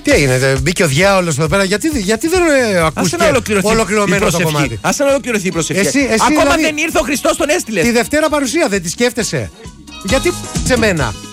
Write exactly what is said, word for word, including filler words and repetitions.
Τι έγινε, μπήκε ο διάολος εδώ πέρα, γιατί, γιατί δεν ε, ακούστηκε ολοκληρωμένο το κομμάτι. Ας να ολοκληρωθεί η προσευχή. Εσύ, εσύ, Ακόμα δηλαδή, δεν ήρθε ο Χριστός, τον έστειλε. Τη Δευτέρα παρουσία δεν τη σκέφτεσαι. Γιατί σε μένα.